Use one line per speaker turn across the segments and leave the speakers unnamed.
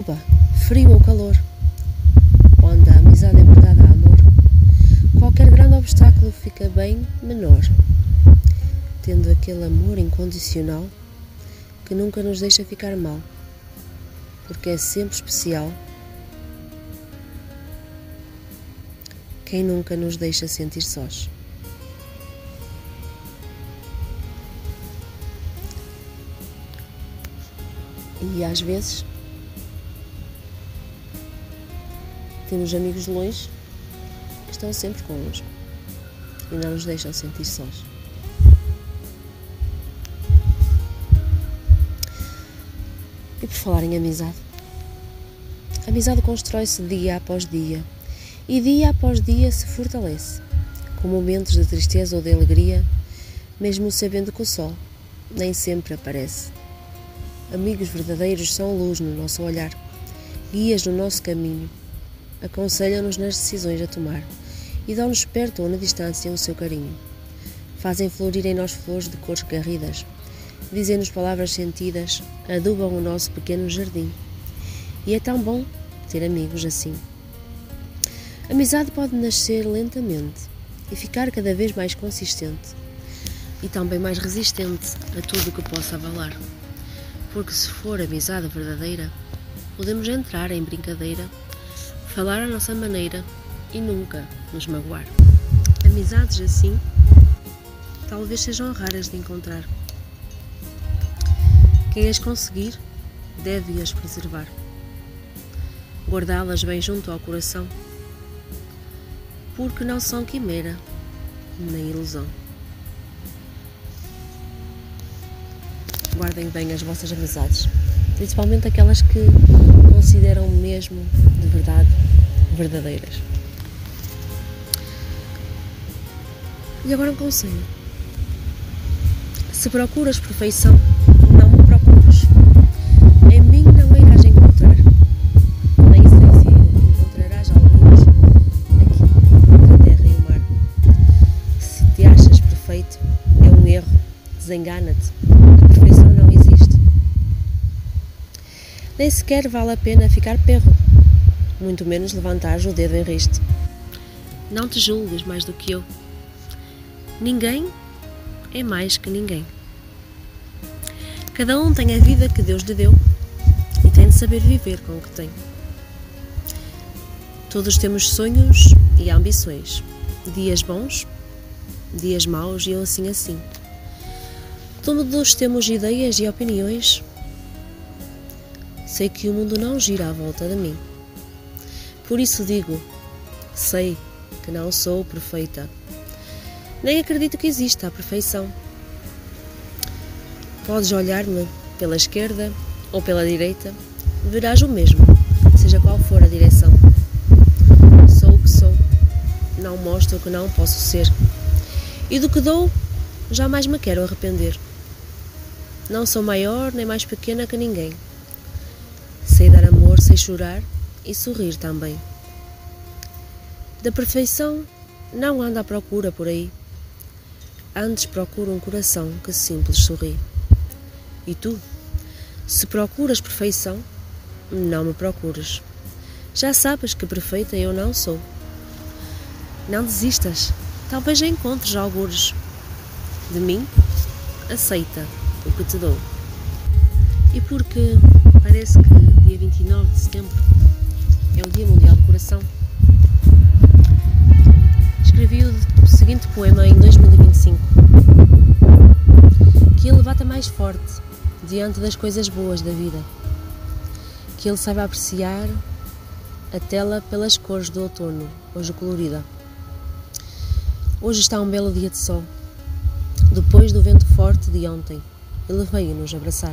chuva, frio ou calor. Quando a amizade é verdade a amor, qualquer grande obstáculo fica bem menor, tendo aquele amor incondicional que nunca nos deixa ficar mal, porque é sempre especial. Quem nunca nos deixa sentir sós. E às vezes temos amigos de longe que estão sempre connosco e não nos deixam sentir sós. E por falar em amizade, a amizade constrói-se dia após dia e dia após dia se fortalece, com momentos de tristeza ou de alegria, mesmo sabendo que o sol nem sempre aparece. Amigos verdadeiros são luz no nosso olhar, guias no nosso caminho, aconselham-nos nas decisões a tomar e dão-nos perto ou na distância o seu carinho. Fazem florir em nós flores de cores garridas, dizem-nos palavras sentidas, adubam o nosso pequeno jardim. E é tão bom ter amigos assim. A amizade pode nascer lentamente e ficar cada vez mais consistente e também mais resistente a tudo o que possa abalar. Porque se for amizade verdadeira, podemos entrar em brincadeira, falar à nossa maneira e nunca nos magoar. Amizades assim talvez sejam raras de encontrar. Quem as conseguir deve as preservar, guardá-las bem junto ao coração, porque não são quimera nem ilusão. Guardem bem as vossas amizades, principalmente aquelas que consideram mesmo de verdade verdadeiras. E agora um conselho: se procuras perfeição, não me procures. Em mim não a irás encontrar, nem sei se encontrarás alguns aqui entre a terra e o mar. Se te achas perfeito, é um erro, desengana-te. A perfeição não existe. Nem sequer vale a pena ficar perro, muito menos levantares o dedo em riste. Não te julgues mais do que eu. Ninguém é mais que ninguém. Cada um tem a vida que Deus lhe deu e tem de saber viver com o que tem. Todos temos sonhos e ambições, dias bons, dias maus e assim. Todos temos ideias e opiniões. Sei que o mundo não gira à volta de mim. Por isso digo, sei que não sou perfeita. Nem acredito que exista a perfeição. Podes olhar-me pela esquerda ou pela direita, verás o mesmo, seja qual for a direção. Sou o que sou, não mostro o que não posso ser. E do que dou, jamais me quero arrepender. Não sou maior nem mais pequena que ninguém. Sei dar amor, sei chorar e sorrir também. Da perfeição não ando à procura por aí. Antes procuro um coração que simples sorri. E tu, se procuras perfeição, não me procures. Já sabes que perfeita eu não sou. Não desistas, talvez encontres algures. De mim, aceita o que te dou. E porque parece que dia 29 de setembro é o Dia Mundial do Coração, escrevi o seguinte poema em 2025: que ele bata mais forte diante das coisas boas da vida, que ele saiba apreciar a tela pelas cores do outono, hoje colorida. Hoje está um belo dia de sol, depois do vento forte de ontem, ele veio nos abraçar.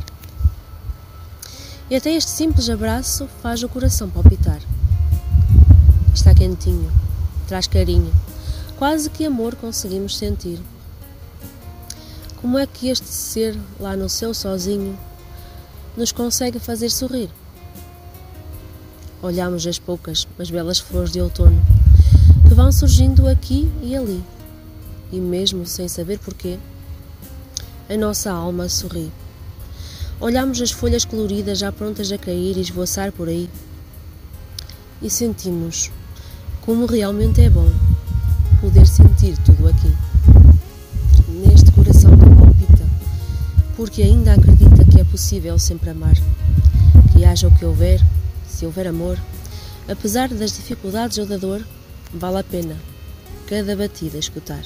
E até este simples abraço faz o coração palpitar. Está quentinho, traz carinho, quase que amor conseguimos sentir. Como é que este ser lá no céu sozinho nos consegue fazer sorrir? Olhamos as poucas, mas belas flores de outono que vão surgindo aqui e ali, e mesmo sem saber porquê, a nossa alma sorri. Olhamos as folhas coloridas já prontas a cair e esvoaçar por aí e sentimos como realmente é bom poder sentir tudo aqui, neste coração que palpita, porque ainda acredita que é possível sempre amar, que haja o que houver, se houver amor, apesar das dificuldades ou da dor, vale a pena cada batida escutar.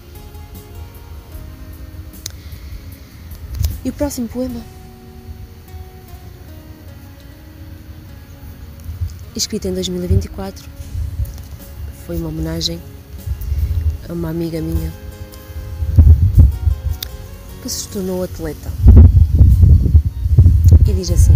E o próximo poema, escrito em 2024, foi uma homenagem a uma amiga minha que se tornou atleta. E diz assim: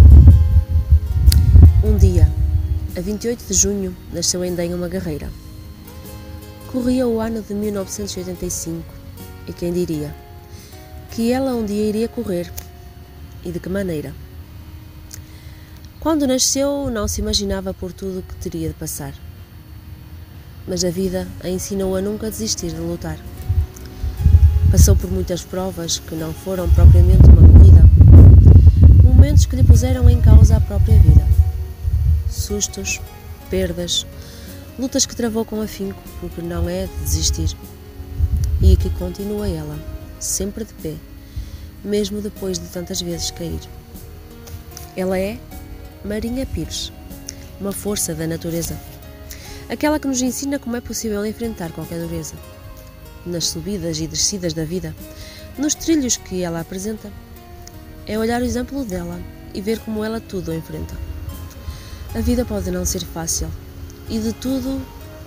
um dia, a 28 de junho, nasceu em Belém uma guerreira. Corria o ano de 1985 e quem diria que ela um dia iria correr, e de que maneira? Quando nasceu, não se imaginava por tudo o que teria de passar. Mas a vida a ensinou a nunca desistir de lutar. Passou por muitas provas que não foram propriamente uma corrida, momentos que lhe puseram em causa a própria vida. Sustos, perdas, lutas que travou com afinco, porque não é de desistir. E que continua ela, sempre de pé, mesmo depois de tantas vezes cair. Ela é Marinha Pires, uma força da natureza, aquela que nos ensina como é possível enfrentar qualquer dureza. Nas subidas e descidas da vida, nos trilhos que ela apresenta, é olhar o exemplo dela e ver como ela tudo enfrenta. A vida pode não ser fácil e de tudo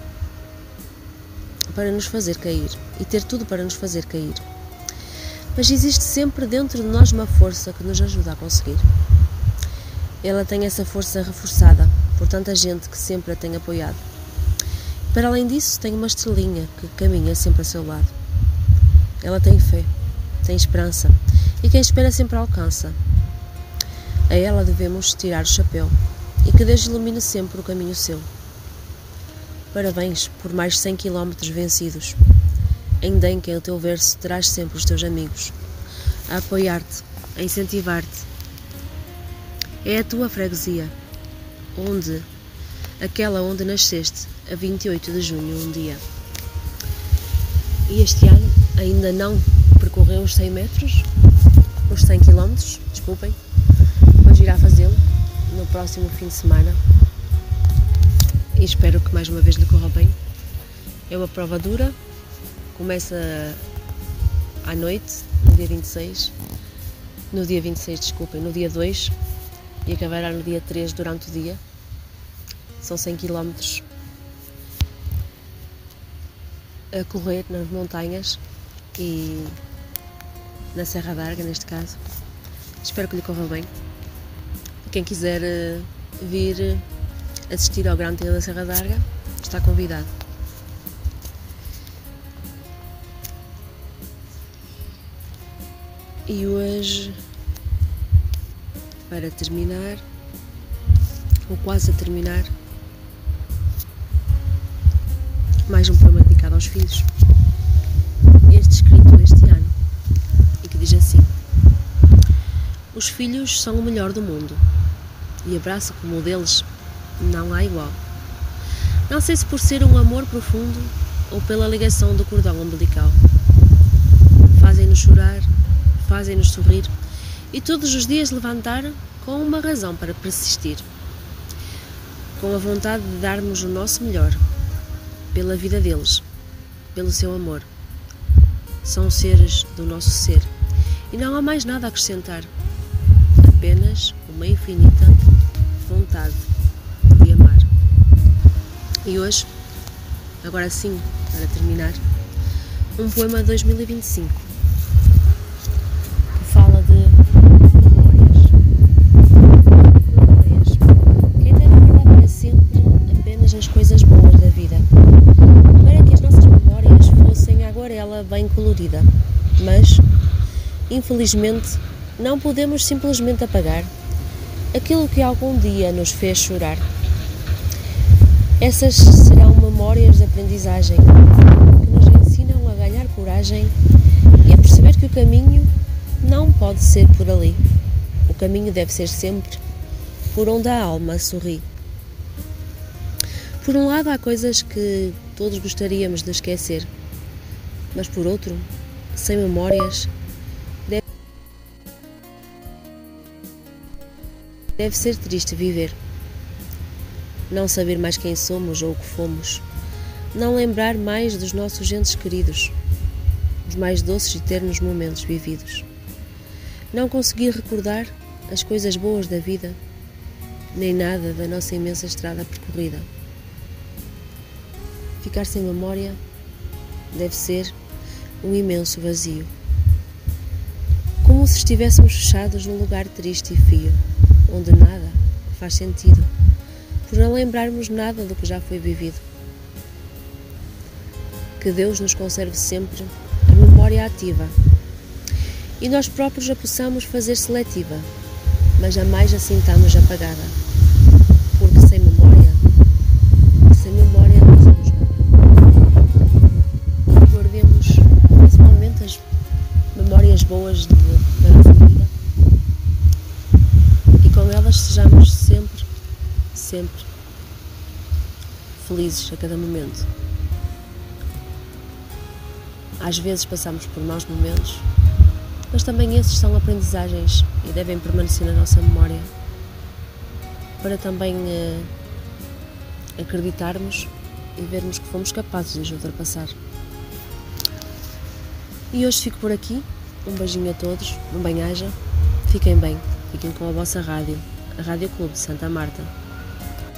para nos fazer cair, e ter tudo para nos fazer cair. Mas existe sempre dentro de nós uma força que nos ajuda a conseguir. Ela tem essa força reforçada por tanta gente que sempre a tem apoiado. Para além disso, tem uma estrelinha que caminha sempre a seu lado. Ela tem fé, tem esperança, e quem espera sempre alcança. A ela devemos tirar o chapéu, e que Deus ilumine sempre o caminho seu. Parabéns por mais 100 km vencidos. Em Denque, em o teu verso, terás sempre os teus amigos a apoiar-te, a incentivar-te. É a tua freguesia, aquela onde nasceste, a 28 de junho, um dia. E este ano ainda não percorreu os 100 metros, os 100 km, desculpem, mas irá fazê-lo no próximo fim de semana. E espero que mais uma vez lhe corra bem. É uma prova dura, começa à noite, no dia 26, no dia 2, e acabará no dia 3 durante o dia. São 100 km a correr nas montanhas e na Serra d'Arga, neste caso. Espero que lhe corra bem. Quem quiser vir assistir ao Grande Trilho da Serra d'Arga está convidado. E hoje, para terminar, ou quase a terminar, mais um poema dedicado aos filhos, este escrito este ano, e que diz assim: os filhos são o melhor do mundo, e abraço como o deles não há igual. Não sei se por ser um amor profundo ou pela ligação do cordão umbilical. Fazem-nos chorar, fazem-nos sorrir e todos os dias levantar com uma razão para persistir, com a vontade de darmos o nosso melhor pela vida deles, pelo seu amor. São seres do nosso ser e não há mais nada a acrescentar, apenas uma infinita vontade de amar. E hoje, agora sim, para terminar, um poema de 2025 que fala de memórias. Quem deve guardar para sempre apenas as coisas boas da vida, para que as nossas memórias fossem a aguarela bem colorida. Mas, infelizmente, não podemos simplesmente apagar aquilo que algum dia nos fez chorar. Essas serão memórias de aprendizagem que nos ensinam a ganhar coragem e a perceber que o caminho não pode ser por ali. O caminho deve ser sempre por onde a alma sorri. Por um lado, há coisas que todos gostaríamos de esquecer, mas por outro, sem memórias, deve ser triste viver. Não saber mais quem somos ou o que fomos, não lembrar mais dos nossos entes queridos, os mais doces e ternos momentos vividos, não conseguir recordar as coisas boas da vida, nem nada da nossa imensa estrada percorrida. Ficar sem memória deve ser um imenso vazio, como se estivéssemos fechados num lugar triste e frio, onde nada faz sentido, por não lembrarmos nada do que já foi vivido. Que Deus nos conserve sempre a memória ativa e nós próprios a possamos fazer seletiva, mas jamais a sintamos apagada, porque sem memória não somos nada. Guardemos principalmente as memórias boas da nossa vida e com elas sejamos sempre felizes a cada momento. Às vezes passamos por maus momentos, mas também esses são aprendizagens e devem permanecer na nossa memória para também acreditarmos e vermos que fomos capazes de os ultrapassar. E hoje fico por aqui. Um beijinho a todos, um bem-aja, fiquem bem, fiquem com a vossa rádio, a Rádio Clube de Santa Marta.